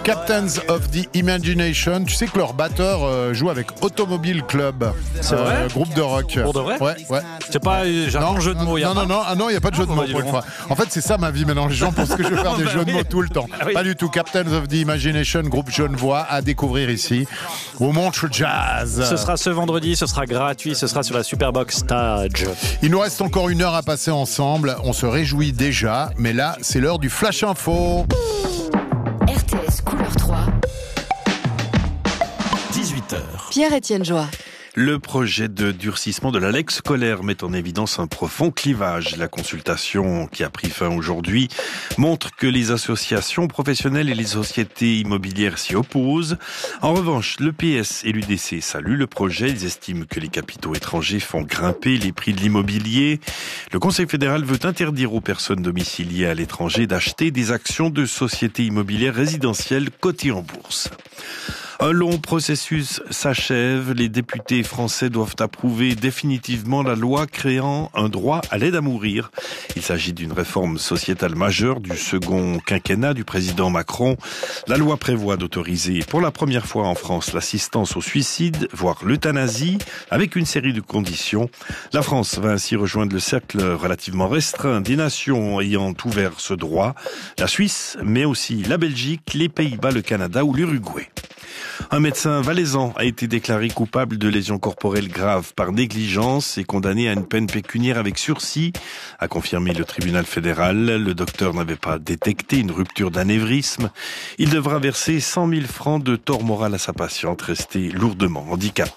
Captains of the Imagination. Tu sais que leur batteur joue avec Automobile Club. C'est vrai groupe de rock. Pour de vrai? Ouais. C'est pas un jeu de mots. Non, il n'y a pas de jeu de mots pour une fois. En fait, c'est ça ma vie maintenant. Les gens pensent que je vais faire des jeux de mots tout le temps. Ah oui. Pas du tout. Captains of the Imagination, groupe genevois à découvrir ici au Montreux Jazz. Ce sera ce vendredi, ce sera gratuit, ce sera sur la Superbox Stage. Il nous reste encore 1 heure à passer ensemble. On se réjouit déjà, mais là, c'est l'heure du Flash Info. RTS Couleur 3. 18h. Pierre-Étienne Joie. Le projet de durcissement de la lègue scolaire met en évidence un profond clivage. La consultation qui a pris fin aujourd'hui montre que les associations professionnelles et les sociétés immobilières s'y opposent. En revanche, le PS et l'UDC saluent le projet. Ils estiment que les capitaux étrangers font grimper les prix de l'immobilier. Le Conseil fédéral veut interdire aux personnes domiciliées à l'étranger d'acheter des actions de sociétés immobilières résidentielles cotées en bourse. Un long processus s'achève. Les députés français doivent approuver définitivement la loi créant un droit à l'aide à mourir. Il s'agit d'une réforme sociétale majeure du second quinquennat du président Macron. La loi prévoit d'autoriser pour la première fois en France l'assistance au suicide, voire l'euthanasie, avec une série de conditions. La France va ainsi rejoindre le cercle relativement restreint des nations ayant ouvert ce droit. La Suisse, mais aussi la Belgique, les Pays-Bas, le Canada ou l'Uruguay. Un médecin valaisan a été déclaré coupable de lésions corporelles graves par négligence et condamné à une peine pécuniaire avec sursis, a confirmé le tribunal fédéral. Le docteur n'avait pas détecté une rupture d'anévrisme. Il devra verser 100 000 francs de tort moral à sa patiente, restée lourdement handicapée.